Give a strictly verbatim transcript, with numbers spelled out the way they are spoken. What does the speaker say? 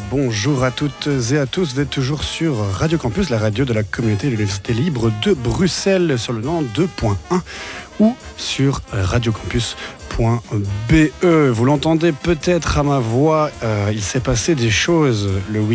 bonjour à toutes et à tous. Vous êtes toujours sur Radio Campus, la radio de la communauté de l'Université libre de Bruxelles, sur le nom deux point un ou sur radiocampus point b e. Vous l'entendez peut-être à ma voix, euh, il s'est passé des choses le week-end.